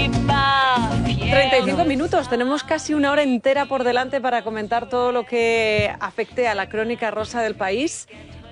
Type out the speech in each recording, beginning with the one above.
35 minutos, tenemos casi una hora entera por delante para comentar todo lo que afecte a la crónica rosa del país.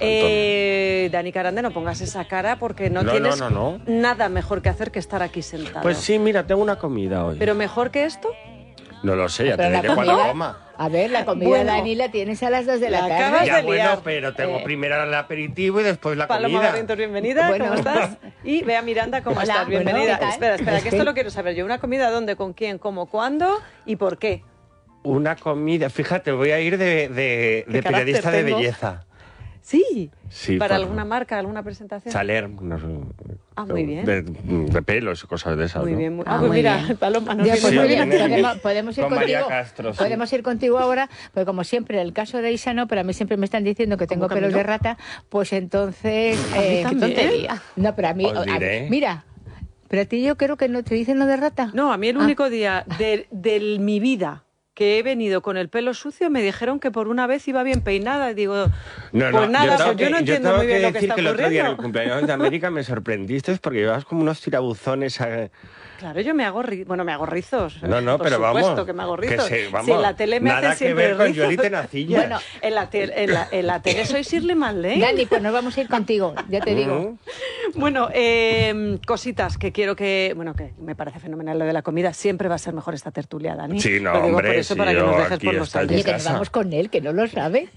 Dani Carande, no pongas esa cara porque no tienes nada mejor que hacer que estar aquí sentado. Pues sí, mira, tengo una comida hoy. ¿Pero mejor que esto? No lo sé, ya te diré cuando coma. A ver, la comida, Dani, la tienes a las 2 de la tarde. Ya, bueno, pero tengo primero el aperitivo y después la comida. Paloma Barrientos, bienvenida, ¿cómo estás? Y Bea Miranda, ¿cómo estás? Bienvenida. Espera, que esto lo quiero saber yo. ¿Una comida dónde, con quién, cómo, cuándo y por qué? Una comida, fíjate, voy a ir de periodista de belleza. Sí, ¿para por alguna marca, alguna presentación? Saler, no sé. Muy bien. De pelos y cosas de esas, muy ¿no? bien. Pues mira, Paloma nos pues muy bien. Sí. Podemos ir Con contigo. María Castro, sí. Podemos ir contigo ahora, porque como siempre, el caso de Isa no, pero a mí siempre me están diciendo que tengo pelos de rata, pues entonces... qué tontería. No, pero a mí... mira, pero a ti yo creo que no te dicen lo de rata. No, a mí el único día de mi vida que he venido con el pelo sucio me dijeron que por una vez iba bien peinada. Y digo, pues nada, yo no entiendo muy bien lo que está ocurriendo. Que el otro día en el cumpleaños de América me sorprendiste porque llevabas como unos tirabuzones Claro, yo me hago rizos. No, pero vamos. Por supuesto que me hago rizos. Vamos, si en la tele me hacen siempre rizos. Nada que ver con Yoli Tenacilla. Bueno, en la tele soy Shirley Manley. Dani, pues nos vamos a ir contigo, ya te digo. Bueno, cositas que quiero que... Bueno, que me parece fenomenal lo de la comida. Siempre va a ser mejor esta tertulia, Dani. Sí, no, lo digo hombre, por eso, sí, para que nos dejes por los Oye, que nos vamos con él, que no lo sabe.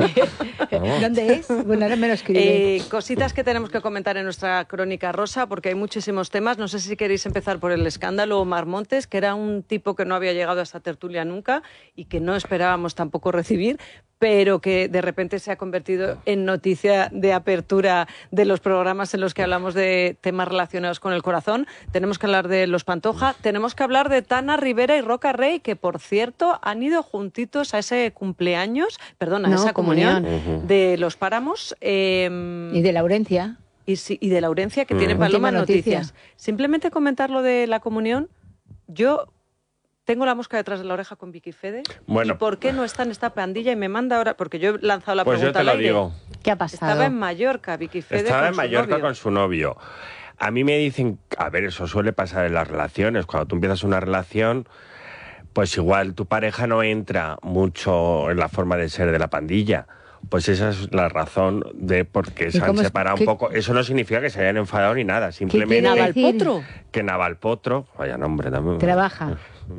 ¿Dónde es? Bueno, ahora me lo escribe. Cositas que tenemos que comentar en nuestra crónica rosa, porque hay muchísimos temas. No sé si queréis empezar por el escándalo Mar Montes, que era un tipo que no había llegado a esta tertulia nunca y que no esperábamos tampoco recibir, pero que de repente se ha convertido en noticia de apertura de los programas en los que hablamos de temas relacionados con el corazón. Tenemos que hablar de Los Pantoja, tenemos que hablar de Tana Rivera y Roca Rey, que por cierto han ido juntitos a ese cumpleaños, perdón, a esa comunión de Los Páramos. Y de Laurencia. Y de Laurencia, que tiene Paloma Noticias. Simplemente comentar lo de la comunión. Yo tengo la mosca detrás de la oreja con Vicky Fede. Bueno. ¿Y por qué no está en esta pandilla? Y me manda ahora, porque yo he lanzado la pues pregunta al aire. Pues yo te lo digo. ¿Qué ha pasado? Estaba en Mallorca, Vicky Fede. Estaba en Mallorca con su novio. A mí me dicen, a ver, eso suele pasar en las relaciones. Cuando tú empiezas una relación, pues igual tu pareja no entra mucho en la forma de ser de la pandilla. Pues esa es la razón de por qué se han separado un poco. Eso no significa que se hayan enfadado ni nada. Simplemente Navalpotro. Que Navalpotro, vaya nombre también. Trabaja.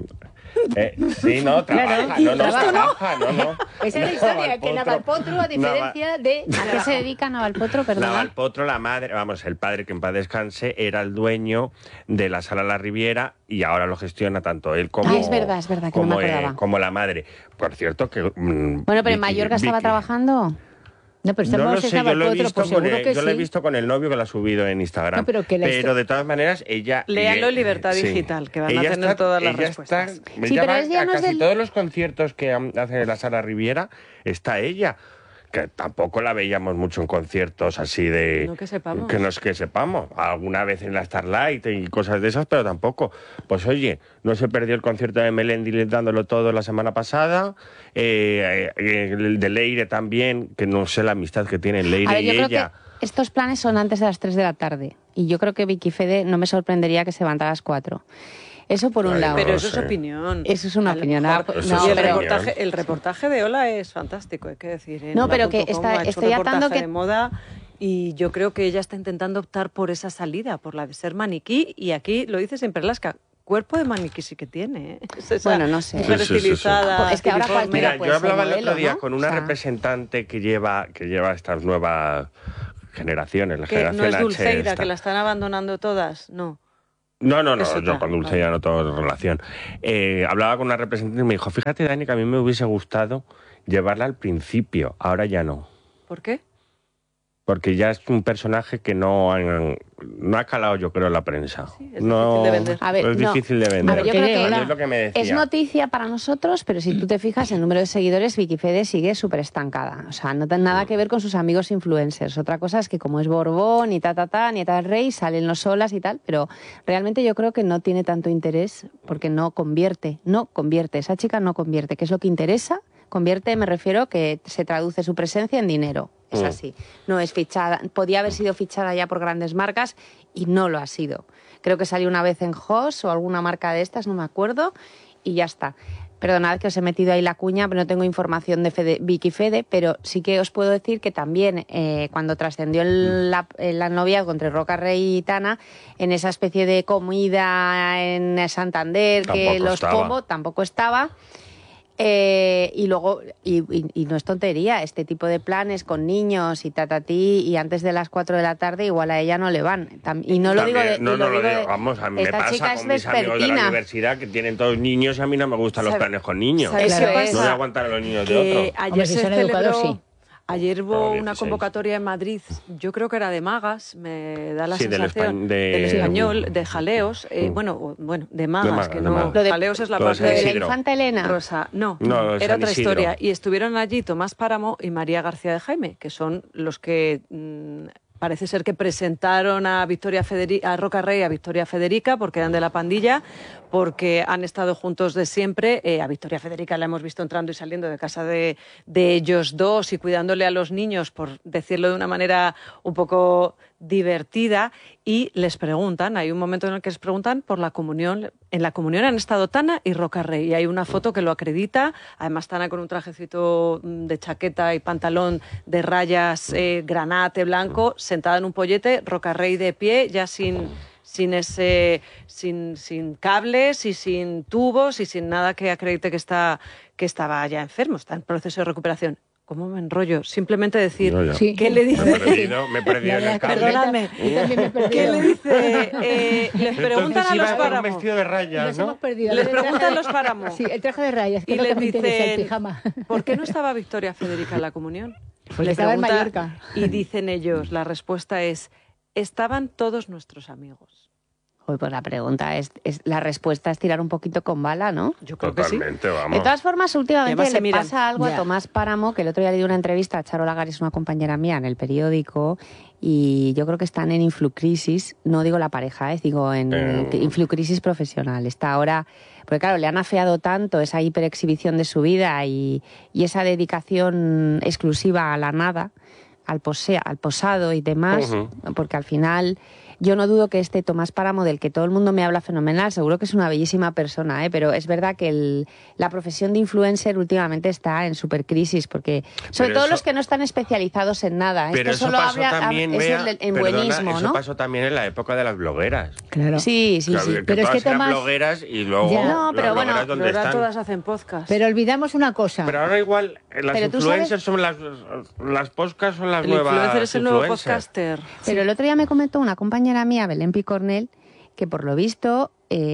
Sí, no, trabaja. Claro, trabaja, no. Esa es la historia, que Navalpotro, a diferencia de... ¿A qué se dedica Navalpotro, perdón? Navalpotro, la madre, vamos, el padre, que en paz descanse, era el dueño de la Sala La Riviera y ahora lo gestiona tanto él como... es verdad, que no me acordaba. Como la madre. Por cierto que... bueno, pero en Mallorca estaba trabajando... No, pero no lo sé, yo lo he sí. visto con el novio que lo ha subido en Instagram. No, pero de todas maneras, ella... Léalo en Libertad Digital, que van a tener todas las respuestas. Casi todos los conciertos que hace en la Sala Riviera está ella. Que tampoco la veíamos mucho en conciertos así de... No que sepamos. Que no es que sepamos. Alguna vez en la Starlight y cosas de esas, pero tampoco. Pues oye, no se perdió el concierto de Melendi dándolo todo la semana pasada. El de Leire también, que no sé la amistad que tienen Leire y ella. Creo que estos planes son antes de las 3 de la tarde. Y yo creo que Vicky Fede no me sorprendería que se levantara a las 4. Eso por un lado. Pero eso es opinión. Eso es una opinión. El reportaje de Ola es fantástico, hay que decir. No, pero que estoy atando que... de moda y yo creo que ella está intentando optar por esa salida, por la de ser maniquí, y aquí lo dice siempre Alaska. Cuerpo de maniquí sí que tiene, ¿eh? Bueno, no sé. Mujer estilizada. Es que ahora Mira, yo hablaba modelo, el otro día, ¿no? con una representante que lleva estas nuevas generaciones, la que generación no es Dulceida, H, que la están abandonando todas, no. No, yo con Dulceida no tengo relación. Hablaba con una representante y me dijo, fíjate, Dani, que a mí me hubiese gustado llevarla al principio, ahora ya no. ¿Por qué? Porque ya es un personaje que no ha calado, yo creo, en la prensa. Sí, es difícil de vender. Es difícil de vender. A ver, yo creo que es lo que me decía. Es noticia para nosotros, pero si tú te fijas en el número de seguidores, Vicky Fede sigue súper estancada. O sea, no tiene nada que ver con sus amigos influencers. Otra cosa es que como es Borbón y nieta del rey, salen los solas y tal, pero realmente yo creo que no tiene tanto interés porque no convierte. Esa chica no convierte, que es lo que interesa. Convierte, me refiero, que se traduce su presencia en dinero. Es así. No es fichada. Podía haber sido fichada ya por grandes marcas y no lo ha sido. creo que salió una vez en Hoss o alguna marca de estas, no me acuerdo, y ya está. Perdonad que os he metido ahí la cuña, pero no tengo información de Vicky Fede, pero sí que os puedo decir que también cuando trascendió el noviazgo entre Roca Rey y Tana, en esa especie de comida en Santander, Tampoco que los estaba. Pombo tampoco estaba. Y luego, y no es tontería, este tipo de planes con niños y tatatí, y antes de las 4 de la tarde igual a ella no le van. Y no lo digo de... No, y lo no lo digo digo. de- Vamos, a mí me esta pasa chica con es mis amigos de la vespertina. universidad que tienen todos niños y a mí no me gustan los ¿Sabe- planes con niños. ¿Sabes Claro. qué Es. No voy a pasa? aguantar a los niños de Que otro. ayer Hombre, si se son educados, celebró... sí. Ayer hubo No, una 16. convocatoria en Madrid, yo creo que era de magas, me da la Sí, del sensación, del español, de jaleos, bueno, de magas, magas, que de no, magas. Lo de- jaleos es la lo de parte Lo de la Isidro. infanta Elena. Rosa, no, No, era San otra Isidro. historia. Y estuvieron allí Tomás Páramo y María García de Jaime, que son los que parece ser que presentaron a a Roca Rey, a Victoria Federica, porque eran de la pandilla, porque han estado juntos de siempre. A Victoria Federica la hemos visto entrando y saliendo de casa de ellos dos y cuidándole a los niños, por decirlo de una manera un poco divertida, y les preguntan, hay un momento en el que les preguntan por la comunión. En la comunión han estado Tana y Roca Rey, y hay una foto que lo acredita, además Tana con un trajecito de chaqueta y pantalón de rayas granate blanco, sentada en un pollete, Roca Rey de pie, ya sin cables y sin tubos y sin nada que acredite que estaba ya enfermo, está en proceso de recuperación. ¿Cómo me enrollo? Simplemente decir, No, ya. Sí. ¿qué le dice? Me he perdido en el cable. Perdóname. Yo también me he perdido. ¿Qué le dice? Les preguntan Entonces a iba los con un páramos. vestido de rayas, Nos ¿no? hemos perdido. Les El traje preguntan de- los páramos. Sí, el traje de rayas, que Y es lo les que me interesa, el dicen, pijama. ¿por qué no estaba Victoria Federica en la comunión? Porque estaba en Mallorca. Y dicen ellos, la respuesta es, estaban todos nuestros amigos. Uy, pues la pregunta la respuesta es tirar un poquito con bala, ¿no? Yo creo que sí. Totalmente, De vamos. todas formas, últimamente Además se le miran. pasa algo Ya. a Tomás Páramo, que el otro día le di una entrevista a Charo Lagares, una compañera mía, en el periódico, y yo creo que están en influcrisis, no digo la pareja, digo en influcrisis profesional. Está ahora, porque claro, le han afeado tanto esa hiperexhibición de su vida y esa dedicación exclusiva a la nada, al posado y demás, Ujú. porque al final... Yo no dudo que este Tomás Páramo, del que todo el mundo me habla fenomenal, seguro que es una bellísima persona, pero es verdad que la profesión de influencer últimamente está en supercrisis, porque sobre Pero todo eso- los que no están especializados en nada. Pero Esto eso solo pasó habla también, es Bea, en perdona, buenismo, eso ¿no? pasó también en la época de las blogueras. Claro. Sí, sí, Claro, sí. que Pero es todas que eran Tomás- blogueras y luego Ya. No, las pero bueno, blogueras Pero ¿dónde ahora están? todas hacen podcast. Pero olvidamos una cosa. Pero ahora igual las Pero tú influencers son las podcasts son las el nuevas influencer es el nuevo influencers. podcaster. Pero el otro día me comentó una compañera mía, Belén Picornell, que por lo visto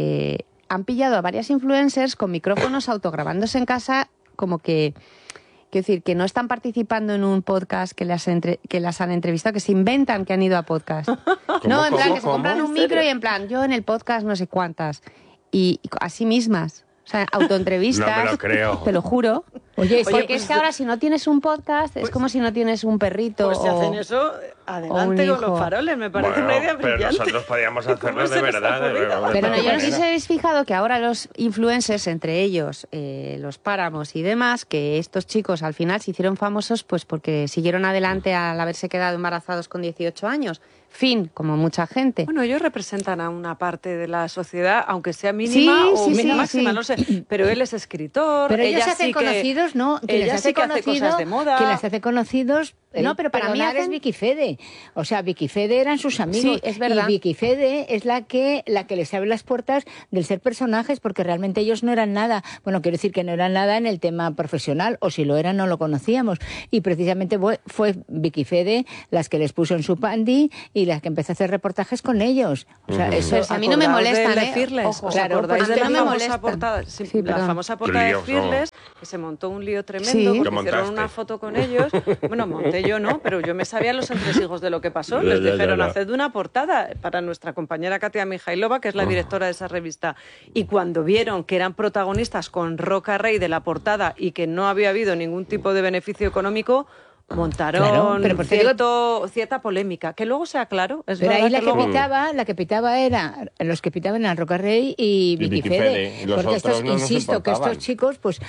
han pillado a varias influencers con micrófonos autograbándose en casa, como que, quiero decir, que no están participando en un podcast que las han entrevistado, que se inventan que han ido a podcast. No, en plan, cómo, que se compran cómo? un micro y en plan, yo en el podcast no sé cuántas. Y a sí mismas. O sea, autoentrevistas. No me lo creo. Te lo juro. Oye, Porque pues es que ahora si no tienes un podcast es como si no tienes un perrito. Pues si o- hacen eso, adelante un con los hijo. faroles, me parece Bueno, una idea pero brillante. nosotros podíamos ¿Cómo hacerlo se de les ha verdad. ocurrido? Pero no, yo no sé si manera. habéis fijado que ahora los influencers, entre ellos los páramos y demás, que estos chicos al final se hicieron famosos pues porque siguieron adelante al haberse quedado embarazados con 18 años. Fin, como mucha gente. Bueno, ellos representan a una parte de la sociedad, aunque sea mínima o sí, mínima sí, máxima, sí. no sé. Pero él es escritor. Pero ellos ella se hacen sí que- conocidos, ¿no? Que ella les hace sí que hace conocido, cosas de moda. que las hace conocidos. No, pero para mí perdonar, es hacen- Vicky Fede. O sea, Vicky Fede eran sus amigos. Sí, es verdad. Y Vicky Fede es la que les abre las puertas del ser personajes, porque realmente ellos no eran nada. Bueno, quiero decir que no eran nada en el tema profesional, o si lo eran no lo conocíamos. Y precisamente fue Vicky Fede las que les puso en su pandi y las que empezó a hacer reportajes con ellos. O sea, eso Pero si a mí no me Acordaos molestan, de ¿eh? Fearless, Ojo. ¿os Claro, acordáis pues de a mí la me famosa molestan. portada? Sí, la perdón. famosa portada de Lío, Fearless, que se montó un lío tremendo Sí. porque ¿Lo hicieron montaste? una foto con ellos. Bueno, monté yo no, pero yo me sabía los entresijos de lo que pasó. Ya, Les ya, dijeron, ya. haced una portada para nuestra compañera Katia Mijailova, que es la directora de esa revista. Y cuando vieron que eran protagonistas con Roca Rey de la portada y que no había habido ningún tipo de beneficio económico, montaron Claro, pero por cierta polémica, que luego se aclaró. Es Pero verdad ahí la que luego- pitaba era, los que pitaban eran Roca Rey y Vicky Vicky Fede. Fede, y los Porque otros estos, no nos insisto, que importaban. estos chicos, pues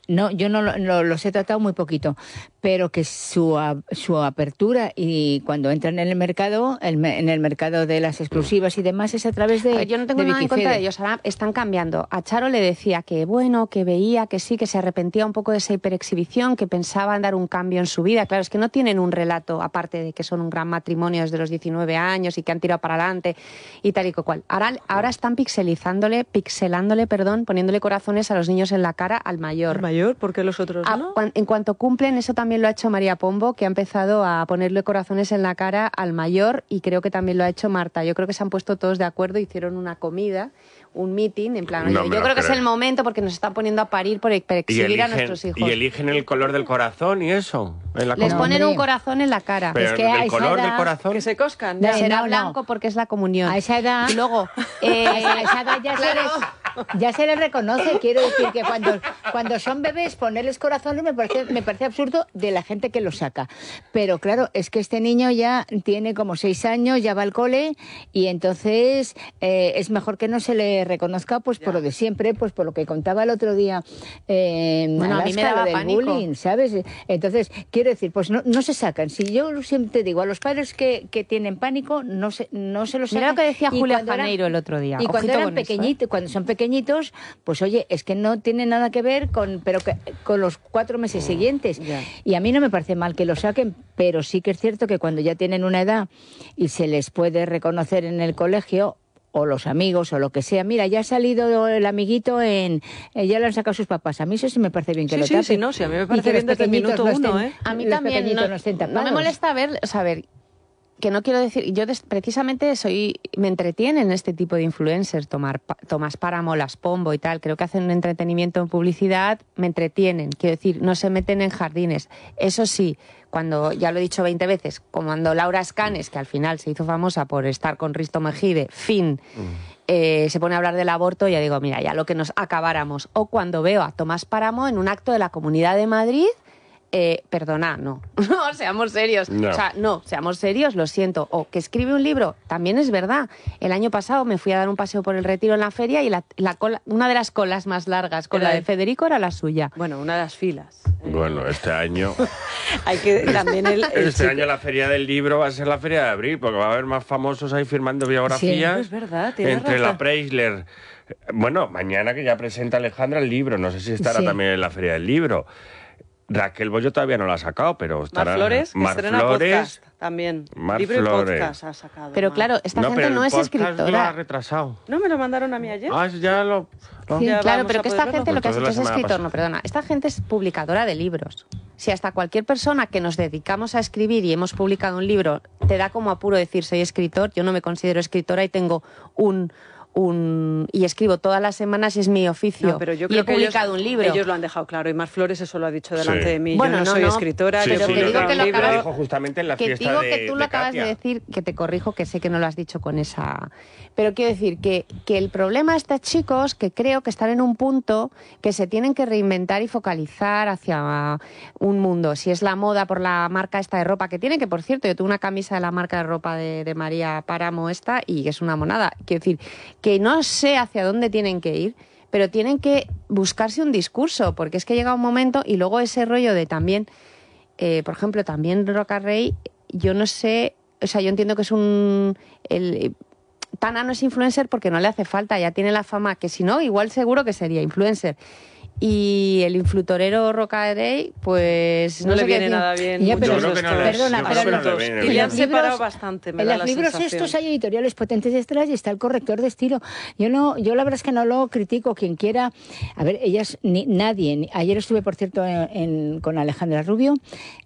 No, yo no los he tratado muy poquito, pero que su apertura y cuando entran en el mercado, en el mercado de las exclusivas y demás, es a través de Yo no tengo nada en contra de ellos, ahora están cambiando. A Charo le decía que bueno, que veía, que sí, que se arrepentía un poco de esa hiperexhibición, que pensaba en dar un cambio en su vida. Claro, es que no tienen un relato, aparte de que son un gran matrimonio desde los 19 años y que han tirado para adelante y tal y cual. Ahora están pixelándole, poniéndole corazones a los niños en la cara al mayor. ¿Por qué los otros no? En cuanto cumplen, eso también lo ha hecho María Pombo, que ha empezado a ponerle corazones en la cara al mayor, y creo que también lo ha hecho Marta. Yo creo que se han puesto todos de acuerdo, hicieron una comida, un meeting, en plan, yo creo que es el momento porque nos están poniendo a parir por exhibir a nuestros hijos. ¿Y eligen el color del corazón y eso? Les ponen un corazón en la cara. Pero es que el color del corazón... Que se coscan. Será blanco porque es la comunión. A esa edad... Y luego... a esa edad ya se les reconoce. Quiero decir que cuando son bebés, ponerles corazones me parece absurdo de la gente que los saca. Pero claro, es que este niño ya tiene como 6 años, ya va al cole, y entonces es mejor que no se le reconozca pues por lo de siempre, pues por lo que contaba el otro día Alaska, a mí me daba del pánico. bullying, ¿sabes? Entonces, quiero decir, pues no se sacan. Si yo siempre digo, a los padres que tienen pánico, no se los sacan. Mira lo que decía Y Julia cuando Janeiro el otro día. Y cuando Ojito eran con eso, pequeñitos, cuando son pequeñitos, pues oye, es que no tiene nada que ver con los 4 meses siguientes. Ya. Y a mí no me parece mal que lo saquen, pero sí que es cierto que cuando ya tienen una edad y se les puede reconocer en el colegio, o los amigos, o lo que sea, mira, ya ha salido el amiguito ya lo han sacado sus papás. A mí eso sí me parece bien que lo tapen. Sí, no, sí, a mí me Y parece que bien los desde el pequeñitos minuto no uno, estén- A mí los también pequeñitos no estén no me tapados. molesta ver, que no quiero decir, yo precisamente me entretienen este tipo de influencers, Tomás Páramo, Las Pombo y tal, creo que hacen un entretenimiento en publicidad, me entretienen, quiero decir, no se meten en jardines. Eso sí, cuando, ya lo he dicho 20 veces, cuando Laura Escanes, que al final se hizo famosa por estar con Risto Mejide, se pone a hablar del aborto, ya digo, mira, ya lo que nos acabáramos. O cuando veo a Tomás Páramo en un acto de la Comunidad de Madrid, perdona, no, seamos serios. No. O sea, no, seamos serios, lo siento. O que escribe un libro, también es verdad. El año pasado me fui a dar un paseo por el Retiro en la feria y una de las colas más largas con Era la de el- Federico era la suya. Bueno, una de las filas. Bueno, este año Hay que también este año la feria del libro va a ser la feria de abril, porque va a haber más famosos ahí firmando biografías. es verdad, tienes entre razón. la Preisler. Bueno, mañana que ya presenta Alejandra el libro, no sé si estará Sí. también en la feria del libro. Raquel Bollo todavía no la ha sacado, pero estará... Mar Flores, que Mar estrena Flores, podcast también. Mar Libro Flores. y podcast ha sacado. Pero Mar. claro, esta gente pero no el es podcast lo ha escritora. retrasado. ¿No me lo mandaron a mí ayer? Ah, ya lo... no. Sí, Ya Claro, vamos pero a que poder esta verlo. gente lo que has Pues hecho es entonces la semana escritor, pasada. no, perdona. Esta gente es publicadora de libros. Si hasta cualquier persona que nos dedicamos a escribir y hemos publicado un libro te da como apuro decir soy escritor, yo no me considero escritora y tengo y escribo todas las semanas y es mi oficio. No, pero yo y creo he que publicado un libro. Ellos lo han dejado claro. Y Mar Flores eso lo ha dicho delante Sí. de mí. Bueno, yo no soy escritora, Sí, yo pero sí, que lo digo publico que un lo libro. lo acabas- dijo justamente en la que fiesta digo de que tú lo de acabas Katia. de decir, que te corrijo, que sé que no lo has dicho con esa... Pero quiero decir que el problema de estos chicos, que creo que están en un punto que se tienen que reinventar y focalizar hacia un mundo. Si es la moda por la marca esta de ropa que tiene, que por cierto, yo tuve una camisa de la marca de ropa de María Páramo esta y es una monada. Quiero decir, que no sé hacia dónde tienen que ir, pero tienen que buscarse un discurso, porque es que llega un momento y luego ese rollo de también, por ejemplo, también Roca Rey, yo no sé, o sea, yo entiendo que es Tana no es influencer porque no le hace falta, ya tiene la fama, que si no, igual seguro que sería influencer. Y el influtorero Roca Rey, pues No le sé qué viene decir. nada bien. Ya, muchos pero- de Yo creo que no estos le- Perdona, yo creo que no le asuntos. viene Y le bien. han separado bastante, me En da los la libros sensación. estos hay editoriales potentes detrás y está el corrector de estilo. Yo la verdad es que no lo critico. Quien quiera, a ver, nadie. Ayer estuve, por cierto, con Alejandra Rubio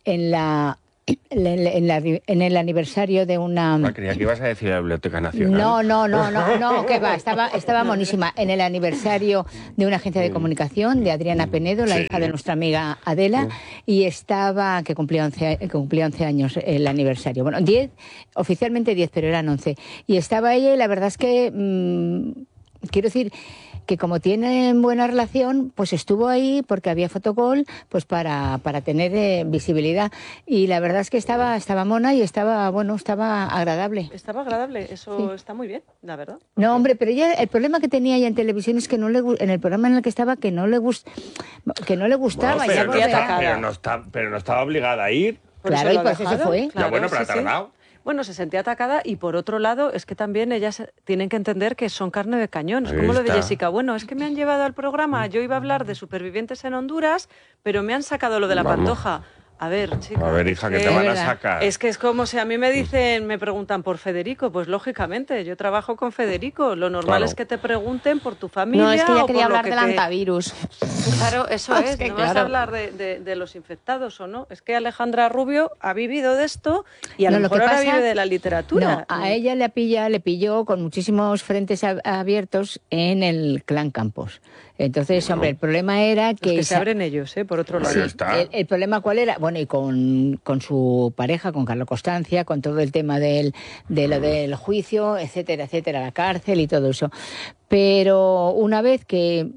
en el aniversario de una... Ah, creía que ibas a decir la Biblioteca Nacional. No, que va, estaba monísima. En el aniversario de una agencia de comunicación de Adriana Penedo, la Sí. hija de nuestra amiga Adela, y estaba, que cumplía 11 años el aniversario. Bueno, 10, oficialmente 10, pero eran 11. Y estaba ella y la verdad es que quiero decir que como tienen buena relación, pues estuvo ahí porque había fotocall, pues para tener visibilidad. Y la verdad es que estaba mona y estaba agradable. Estaba agradable, eso está muy bien, la verdad. No, hombre, pero ella, el problema que tenía ella en televisión es que en el programa en el que estaba, que no le gustaba. Bueno, ya pero no estaba obligada a ir. Claro, y pues eso fue. Ya bueno, pero ha tardado. Bueno, se sentía atacada y por otro lado es que también ellas tienen que entender que son carne de cañón. Es como lo de Jessica. Bueno, es que me han llevado al programa, yo iba a hablar de supervivientes en Honduras, pero me han sacado lo de la Pantoja. A ver, chica. A ver, hija, que te van a sacar. Es que es como si a mí me preguntan por Federico, pues lógicamente, yo trabajo con Federico. Lo normal es que te pregunten por tu familia. No, es que ella o quería por lo hablar que del antivirus. Claro, eso es. que No vas a hablar de los infectados o no. Es que Alejandra Rubio ha vivido de esto y a lo mejor ahora vive de la literatura. No, a ella le pilló con muchísimos frentes abiertos en el Clan Campos. Entonces, hombre, el problema era que se abren ellos, por otro lado. Ahí está. El problema cuál era, bueno, y con su pareja, con Carlos Constancia, con todo el tema de lo del juicio, etcétera, etcétera, la cárcel y todo eso. Pero una vez que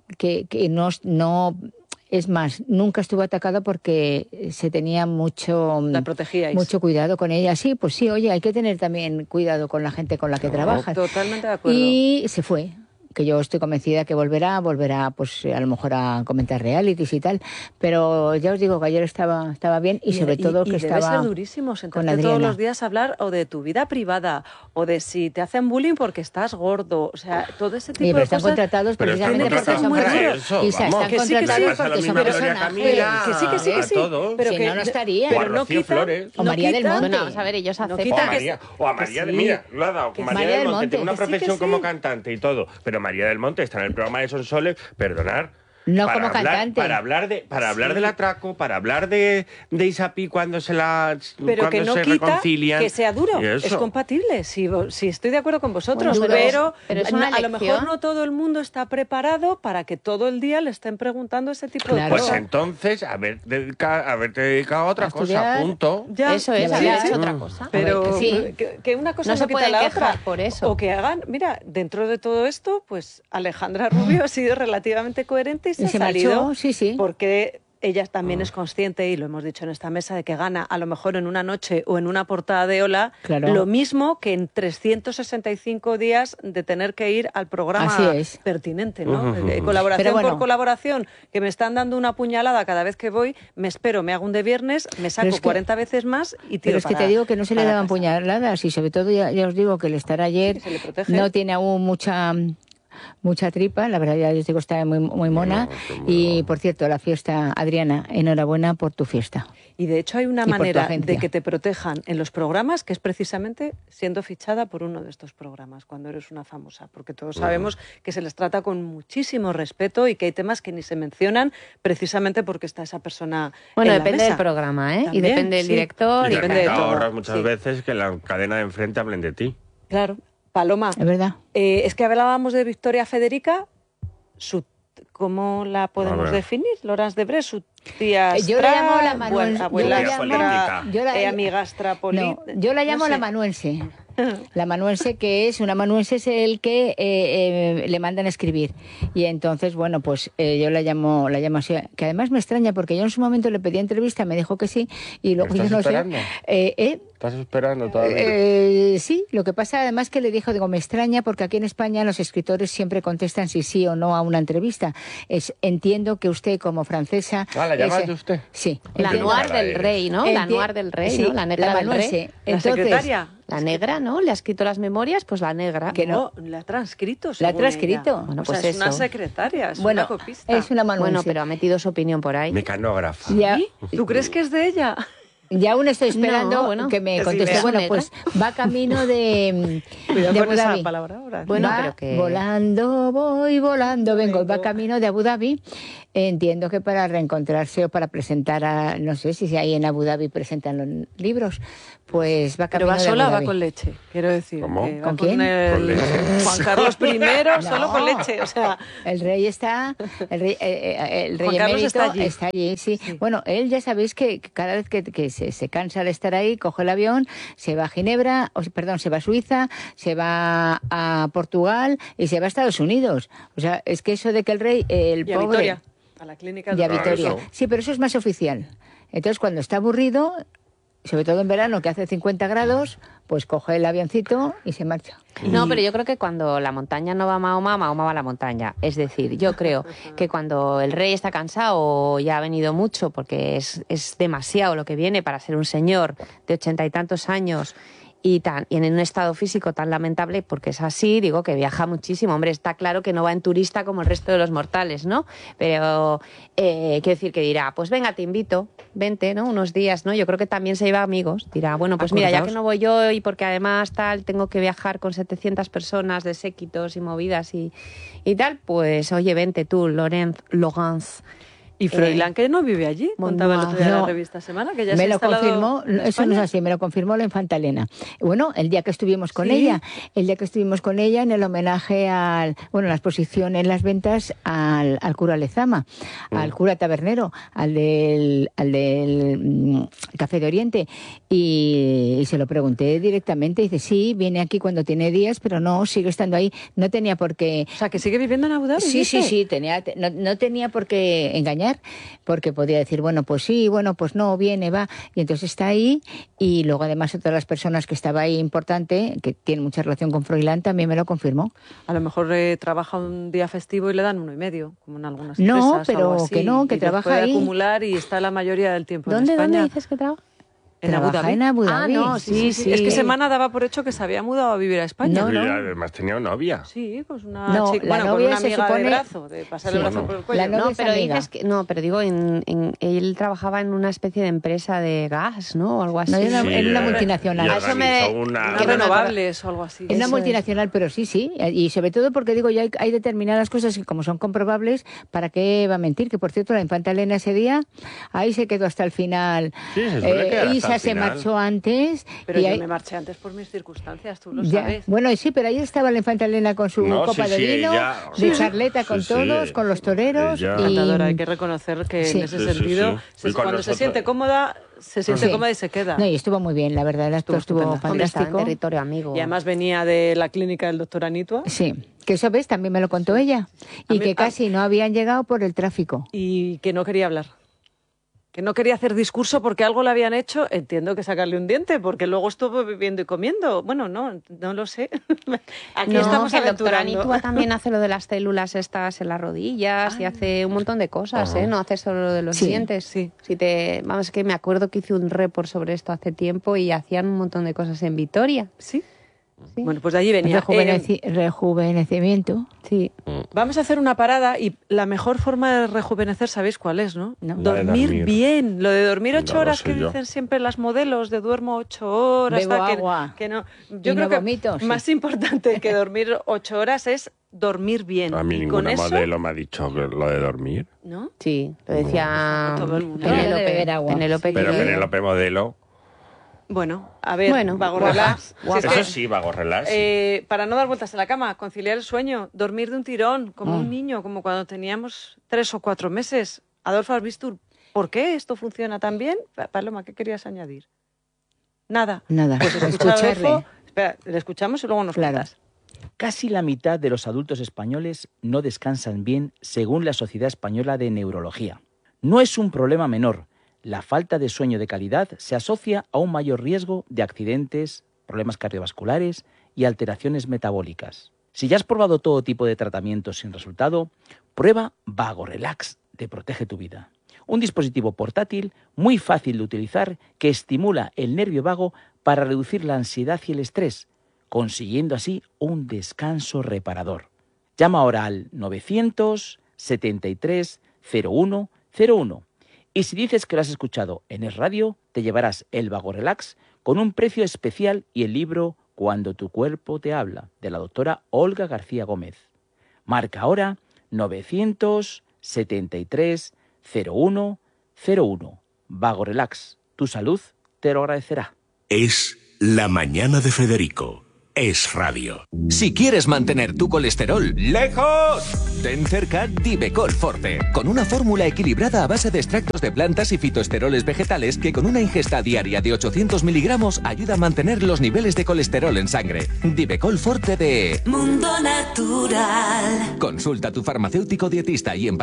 no es más, nunca estuvo atacada porque se tenía la protegíais. mucho cuidado con ella. Sí, pues sí, oye, hay que tener también cuidado con la gente con la que trabajas. Totalmente de acuerdo. Y se fue. Que yo estoy convencida que volverá pues a lo mejor a comentar realities y tal, pero ya os digo que ayer estaba bien y sobre todo que estaba debe ser durísimo sentarte todos los días a hablar o de tu vida privada o de si te hacen bullying porque estás gordo, o sea, todo ese tipo de están cosas. contratados precisamente porque son muy duros. Isa, están contratados porque son personajes. Que sí. Pero si no estaría. Pero no quita, o María del Monte. Bueno, vamos a ver, ellos aceptan. O a María mira, lo ha dado. María del Monte tiene una profesión como cantante y todo, pero María del Monte está en el programa de Sonsoles, perdonar. No como cantante. Para hablar del atraco, para hablar de Isapi cuando se reconcilian. Que sea duro, es compatible. Si estoy de acuerdo con vosotros, pero es una a lo mejor no todo el mundo está preparado para que todo el día le estén preguntando ese tipo de Pues cosas. entonces, haberte dedicado a otra cosa, punto. Ya, eso es, haber hecho otra cosa. Pero que una cosa no se puede la quejar otra. por eso. O que hagan, mira, dentro de todo esto, pues Alejandra Rubio ha sido relativamente coherente y se ha salido. Marchó, sí. Porque ella también es consciente, y lo hemos dicho en esta mesa, de que gana a lo mejor en una noche o en una portada de Hola lo mismo que en 365 días de tener que ir al programa pertinente, ¿no? Colaboración por colaboración, que me están dando una puñalada cada vez que voy, me hago un de viernes, me saco 40 veces más y tiro. Pero es que te digo que no se le daban puñaladas y sobre todo ya os digo que el estar ayer no tiene aún mucha tripa, la verdad ya les digo, está muy mona. Y por cierto, la fiesta, Adriana, enhorabuena por tu fiesta. Y de hecho hay una manera de que te protejan en los programas, que es precisamente siendo fichada por uno de estos programas, cuando eres una famosa, porque todos sabemos que se les trata con muchísimo respeto y que hay temas que ni se mencionan precisamente porque está esa persona en la depende mesa. del programa, ¿eh? También, y depende del director. Y depende de todo. ahorras muchas veces que la cadena de enfrente hablen de ti. Claro. Paloma, es verdad. Es que hablábamos de Victoria Federica, ¿cómo la podemos definir? Loras de Bres, su tía yo la llamo la manuense. amigastra política. No, yo la llamo la manuense. La manuense, que es una manuense, es el que le mandan a escribir. Y entonces, bueno, pues yo la llamo así, que además me extraña porque yo en su momento le pedí entrevista, me dijo que sí, y luego yo no esperando? sé. ¿Estás esperando todavía? Sí, lo que pasa además que le digo, me extraña porque aquí en España los escritores siempre contestan si sí o no a una entrevista. Entiendo que usted como francesa... ¿La llamas de usted? Sí. La Noir del Rey, ¿no? La Noir del Rey, sí, ¿no? La negra del Rey. La secretaria. La negra, ¿no? Le ha escrito las memorias, pues la negra. Que no, la ha transcrito. La ha transcrito. Ella. Bueno, pues es una secretaria, es una copista. Es una manuense. Bueno, pero ha metido su opinión por ahí. Mecanógrafa. ¿Tú crees que es de ella? Ya aún estoy esperando que me conteste. Bueno, pues va camino de Abu Dhabi. Palabra ahora. Bueno, pero que... voy volando, vengo. Va camino de Abu Dhabi Entiendo que para reencontrarse o para presentar a, no sé si ahí en Abu Dhabi presentan los libros, pues va Pero camino va de sola, Abu va Dhabi. con leche, quiero decir. ¿Cómo? que va ¿Con quién? Con leche. Juan Carlos I, solo No. con leche, o sea... El rey está, el rey Juan Carlos emérito está allí. sí. Sí. Bueno, él ya sabéis que cada vez que se cansa de estar ahí, coge el avión, se va a Ginebra, perdón, se va a Suiza, se va a Portugal y se va a Estados Unidos. O sea, es que eso de que el rey, el Y a pobre... Vitoria, a la clínica Y a del Vitoria. eso. Sí, pero eso es más oficial. Entonces, cuando está aburrido, sobre todo en verano, que hace 50 grados, pues coge el avioncito y se marcha. No, pero yo creo que cuando la montaña no va a Mahoma, Mahoma va a la montaña. Es decir, yo creo que cuando el rey está cansado o ya ha venido mucho, porque es demasiado lo que viene para ser un señor de 80 y tantos años y en un estado físico tan lamentable, porque es así, digo que viaja muchísimo. Hombre, está claro que no va en turista como el resto de los mortales, ¿no? Pero quiero decir que dirá, pues venga, te invito, vente, ¿no? Unos días, ¿no? Yo creo que también se lleva amigos. Dirá, bueno, pues mira, ya Acordaos. que no voy yo y porque además tal, tengo que viajar con 700 personas de séquitos y movidas y tal, pues oye, vente tú, Laurence. Y Froilán, que no vive allí, contaba el otro día en la No. revista Semana, que ya se Me ha lo instalado confirmó, en eso no es España. así, me lo confirmó la infanta Elena. Bueno, el día que estuvimos con Sí. ella, en el homenaje la exposición en las ventas al cura Lezama, al cura tabernero, al del Café de Oriente, y se lo pregunté directamente, y dice, sí, viene aquí cuando tiene días, pero no, sigue estando ahí, no tenía por qué... O sea, que sigue viviendo en Abu Dhabi. Sí, dice. sí, no tenía por qué engañar, porque podía decir, bueno, pues sí, bueno, pues no, viene, va, y entonces está ahí, y luego además otra de las personas que estaba ahí importante, que tiene mucha relación con Froilán, también me lo confirmó. A lo mejor trabaja un día festivo y le dan 1,5, como en algunas No, empresas. pero algo así, que no, que y los trabaja puede ahí. acumular y está la mayoría del tiempo ¿Dónde en España. dices que trabaja? En Abu Trabaja Dhabi. en Abu Ah, Dhabi. no, sí. Es que Semana daba por hecho que se había mudado a vivir a España. No, Y no. además tenía novia. Sí, pues una No, chica, la bueno, con novia una se amiga de supone- brazo, de pasarle el Sí. brazo por el cuello. La novia No, es pero amiga. dices que no, pero digo, él trabajaba en una especie de empresa de gas, ¿no? O algo así. No, era una- Sí, en una y multinacional. A eso me- organizó una... Unas que no me renovables o algo así. Es una Eso multinacional, pero sí, y sobre todo porque digo, ya hay determinadas cosas que como son comprobables, ¿para qué va a mentir? Que por cierto, la infanta Elena ese día, ahí se quedó hasta el final. Sí, se suele quedar hasta Isa el se final. marchó antes. Pero y yo ahí- me marché antes por mis circunstancias, tú lo ya, sabes. bueno, sí, pero ahí estaba la infanta Elena con su No, copa sí, de sí, vino, ella- de sí, charleta sí, con sí. todos, con los toreros. Ella- y- Encantadora, hay que reconocer que Sí. en ese Sí, sí, sentido, sí. Y con cuando se nosotros- siente cómoda, se siente Sí. cómoda y se queda. No, y estuvo muy bien, la verdad, el acto Estuvo estuvo estupenda. Hombre, estaba en fantástico. territorio amigo. Y además venía de la clínica del doctor Anitua. Sí, que eso ves, también me lo contó ella. A Y mí- que casi no habían llegado por el tráfico. Y que no quería hablar. Que no quería hacer discurso porque algo le habían hecho, entiendo que sacarle un diente, porque luego estuvo viviendo y comiendo. Bueno, no lo sé. Aquí No, estamos que el doctor aventurando. Anitua también hace lo de las células estas en las rodillas y hace un montón de cosas, ¿eh? No hace solo lo de los Sí, dientes. sí. Vamos, que me acuerdo que hice un report sobre esto hace tiempo y hacían un montón de cosas en Vitoria. Sí. Sí. Bueno, pues de allí venía. Rejuvenecimiento. Sí. Vamos a hacer una parada y la mejor forma de rejuvenecer, ¿sabéis cuál es, no? No. La de Dormir dormir. bien. Lo de dormir No, 8 lo horas sé que yo. dicen siempre las modelos, de duermo 8 horas. Bebo tal, agua. que no. Y Yo creo no que vomito, sí. más importante que dormir 8 horas es dormir bien. A mí y con ninguna eso, modelo me ha dicho que lo de dormir. ¿no? Sí, lo decía Todo el mundo. Ella debe Penélope. beber agua. Penélope Pero que- Penélope modelo... Bueno, a ver, Bueno, vago guapa, relax. guapa. Si es que, Eso sí, vago relax. para no dar vueltas en la cama, conciliar el sueño, dormir de un tirón, como un niño, como cuando teníamos 3 o 4 meses. Adolfo Arbistur, ¿por qué esto funciona tan bien? Paloma, ¿qué querías añadir? Nada. Nada, Pues escucha a escucharle. Adolfo. Espera, le escuchamos y luego nos Claro. cuentas. Casi la mitad de los adultos españoles no descansan bien según la Sociedad Española de Neurología. No es un problema menor. La falta de sueño de calidad se asocia a un mayor riesgo de accidentes, problemas cardiovasculares y alteraciones metabólicas. Si ya has probado todo tipo de tratamientos sin resultado, prueba Vago Relax de Protege tu Vida. Un dispositivo portátil muy fácil de utilizar que estimula el nervio vago para reducir la ansiedad y el estrés, consiguiendo así un descanso reparador. Llama ahora al 973 0101 y si dices que lo has escuchado en Es Radio, te llevarás el Vago Relax con un precio especial y el libro Cuando tu cuerpo te habla, de la doctora Olga García Gómez. Marca ahora 900 73 01 01. Vago Relax, tu salud te lo agradecerá. Es La Mañana de Federico. Es radio. Si quieres mantener tu colesterol lejos, ten cerca Divecol Forte, con una fórmula equilibrada a base de extractos de plantas y fitoesteroles vegetales que con una ingesta diaria de 800 miligramos ayuda a mantener los niveles de colesterol en sangre. Divecol Forte de Mundo Natural. Consulta a tu farmacéutico dietista y en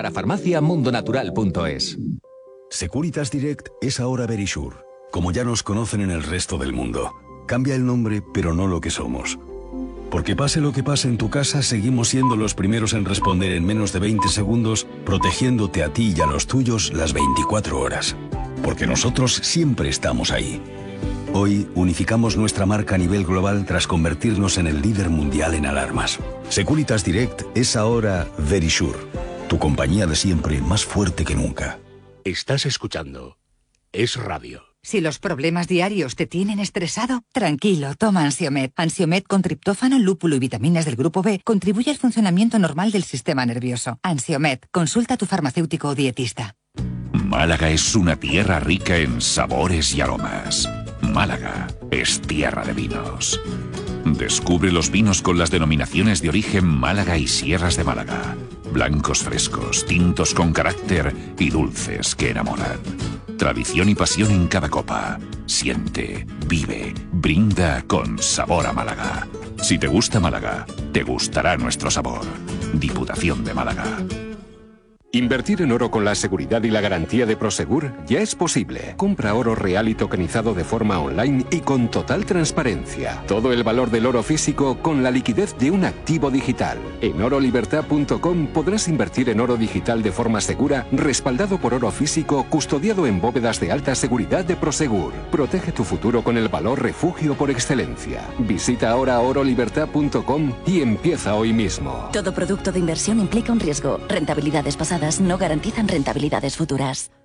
parafarmaciamundonatural.es. Securitas Direct es ahora Verisure, como ya nos conocen en el resto del mundo. Cambia el nombre, pero no lo que somos. Porque pase lo que pase en tu casa, seguimos siendo los primeros en responder en menos de 20 segundos, protegiéndote a ti y a los tuyos las 24 horas. Porque nosotros siempre estamos ahí. Hoy unificamos nuestra marca a nivel global tras convertirnos en el líder mundial en alarmas. Securitas Direct es ahora Verisure, tu compañía de siempre más fuerte que nunca. Estás escuchando Es radio. Si los problemas diarios te tienen estresado, tranquilo, toma Ansiomed. Ansiomed con triptófano, lúpulo y vitaminas del grupo B contribuye al funcionamiento normal del sistema nervioso. Ansiomed, consulta a tu farmacéutico o dietista. Málaga es una tierra rica en sabores y aromas. Málaga es tierra de vinos. Descubre los vinos con las denominaciones de origen Málaga y Sierras de Málaga. Blancos frescos, tintos con carácter y dulces que enamoran. Tradición y pasión en cada copa. Siente, vive, brinda con sabor a Málaga. Si te gusta Málaga, te gustará nuestro sabor. Diputación de Málaga. Invertir en oro con la seguridad y la garantía de Prosegur ya es posible. Compra oro real y tokenizado de forma online y con total transparencia. Todo el valor del oro físico con la liquidez de un activo digital. En orolibertad.com podrás invertir en oro digital de forma segura, respaldado por oro físico, custodiado en bóvedas de alta seguridad de Prosegur. Protege tu futuro con el valor refugio por excelencia. Visita ahora orolibertad.com y empieza hoy mismo. Todo producto de inversión implica un riesgo. Rentabilidades pasadas no garantizan rentabilidades futuras.